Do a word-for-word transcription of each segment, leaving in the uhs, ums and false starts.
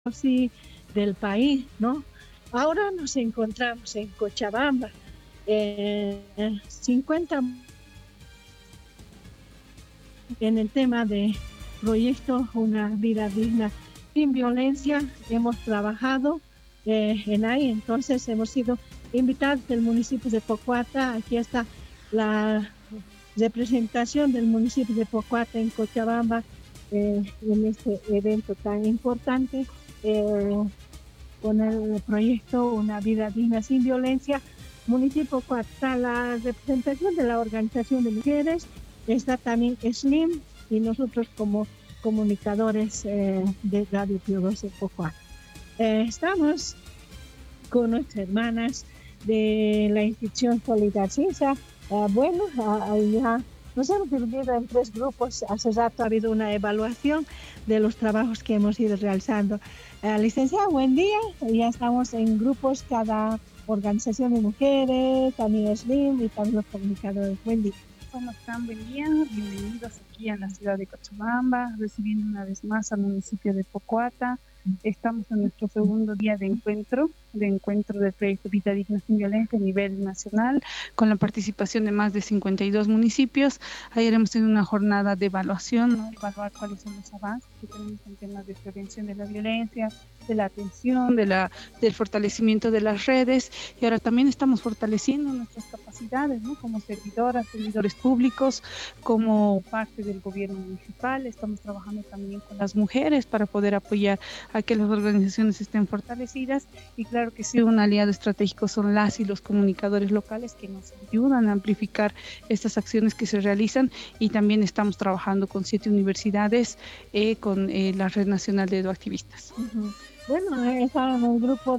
sí, del país, ¿no? Ahora nos encontramos en Cochabamba, eh, cincuenta en el tema de proyecto Una Vida Digna sin Violencia. Hemos trabajado eh, en ahí, entonces hemos sido invitados del municipio de Pocuata. Aquí está la representación del municipio de Pocuata en Cochabamba eh, en este evento tan importante. Eh, con el proyecto Una Vida Digna sin Violencia, municipio Coatá, la representación de la organización de mujeres, está también Slim y nosotros como comunicadores eh, de Radio Pío doce Pocuá. Eh, estamos con nuestras hermanas de la institución Solidarcisa. Uh, bueno, uh, ya nos hemos dividido en tres grupos. Hace rato ha habido una evaluación de los trabajos que hemos ido realizando. Uh, licenciada, buen día. Ya estamos en grupos, cada organización de mujeres, también Slim y también los comunicadores. Buen día. ¿Cómo están? Buen día. Bienvenidos aquí a la ciudad de Cochabamba, recibiendo una vez más al municipio de Pocuata. Estamos en nuestro segundo día de encuentro, de encuentro del proyecto Vida Digna sin Violencia a nivel nacional, con la participación de más de cincuenta y dos municipios. Ayer hemos tenido una jornada de evaluación, ¿no? Evaluar cuáles son los avances que tenemos en temas de prevención de la violencia, de la atención, de la, del fortalecimiento de las redes, y ahora también estamos fortaleciendo nuestras capacidades, ¿no? Como servidoras, servidores públicos, como parte del gobierno municipal. Estamos trabajando también con las mujeres para poder apoyar a que las organizaciones estén fortalecidas, y claro que sí, un aliado estratégico son las y los comunicadores locales que nos ayudan a amplificar estas acciones que se realizan, y también estamos trabajando con siete universidades, eh, con eh, la Red Nacional de Eduactivistas. Uh-huh. Bueno, está en el grupo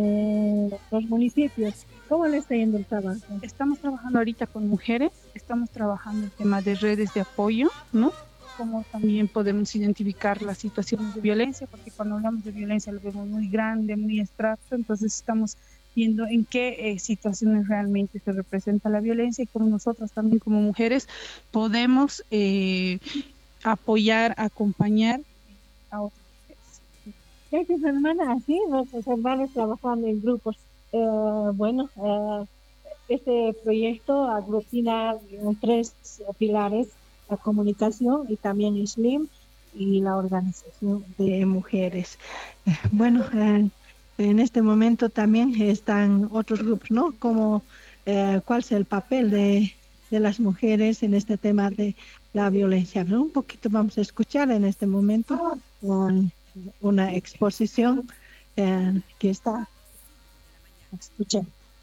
de los municipios. ¿Cómo le está yendo el trabajo? Estamos trabajando ahorita con mujeres, estamos trabajando el tema de redes de apoyo, ¿no? Cómo también podemos identificar las situaciones de violencia, porque cuando hablamos de violencia lo vemos muy grande, muy abstracto, entonces estamos viendo en qué eh, situaciones realmente se representa la violencia, y cómo nosotros también como mujeres podemos eh, apoyar, acompañar a otras mujeres. Gracias, hermana. Así, nuestros hermanos trabajando en grupos. Eh, bueno, eh, este proyecto aglutina tres pilares: la comunicación y también Slim y la organización de mujeres. Bueno, eh, en este momento también están otros grupos, ¿no? Como eh, cuál es el papel de, de las mujeres en este tema de la violencia. Pero un poquito vamos a escuchar en este momento um, una exposición eh, que está. Escuchen.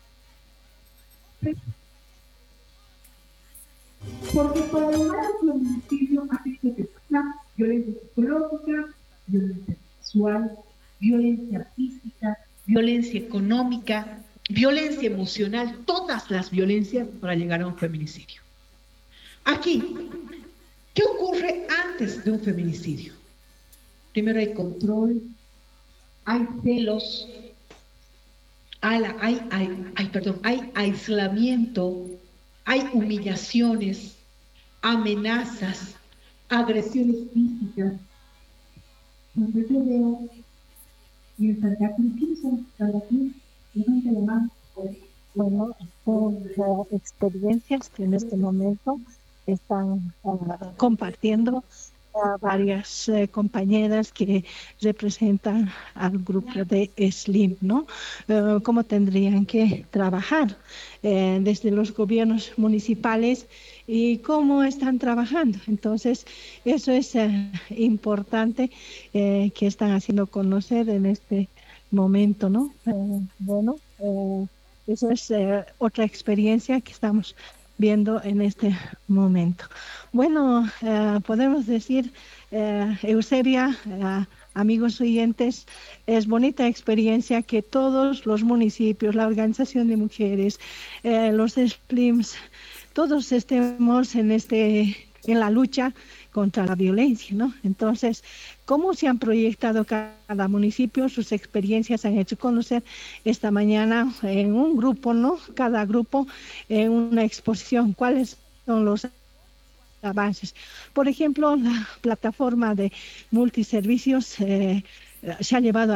Porque para lograr el feminicidio ha tenido que pasar violencia psicológica, violencia sexual, violencia física, violencia económica, violencia emocional, todas las violencias para llegar a un feminicidio. Aquí, ¿qué ocurre antes de un feminicidio? Primero hay control, hay celos, hay, hay, hay, hay, perdón, hay aislamiento, hay humillaciones, amenazas, agresiones físicas. Cuando yo veo y el Santa Cruz, ¿quiénes son Santa Cruz? Levante la mano. Bueno, son uh, experiencias que en este momento están uh, compartiendo uh, varias uh, compañeras que representan al grupo de Slim, ¿no? Uh, cómo tendrían que trabajar uh, desde los gobiernos municipales y cómo están trabajando. Entonces, eso es uh, importante uh, que están haciendo conocer en este momento, ¿no? Uh, bueno, uh, eso es uh, otra experiencia que estamos viendo en este momento. Bueno, uh, podemos decir, uh, Eusebia, uh, amigos oyentes, es bonita experiencia que todos los municipios, la organización de mujeres, uh, los SLIMs, todos estemos en este, en la lucha contra la violencia, ¿no? Entonces, ¿cómo se han proyectado cada municipio? Sus experiencias han hecho conocer esta mañana en un grupo, ¿no? Cada grupo en una exposición. ¿Cuáles son los avances? Por ejemplo, la plataforma de multiservicios eh, se ha llevado